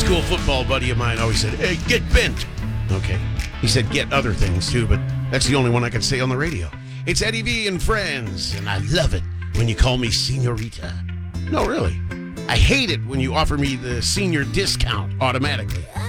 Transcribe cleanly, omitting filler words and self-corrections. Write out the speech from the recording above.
school football buddy of mine always said, hey, get bent. Okay. He said get other things too, but that's the only one I can say on the radio. It's Eddie V and Friends, and I love it when you call me Senorita. No, really. I hate it when you offer me the senior discount automatically.